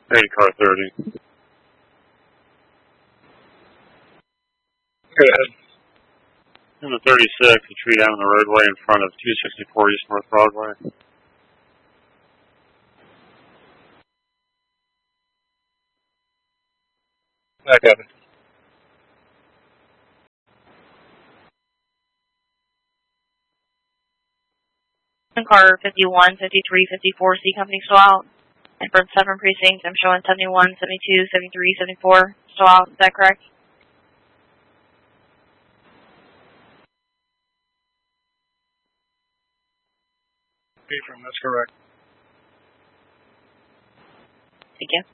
Hey, car 30. Go ahead. Number 36, a tree down the roadway in front of 264 East North Broadway. Back up. Car 51, 53, 54, C Company still out. And for 7 precincts, I'm showing 71, 72, 73, 74 still out. Is that correct? Ephraim, that's correct. Thank you.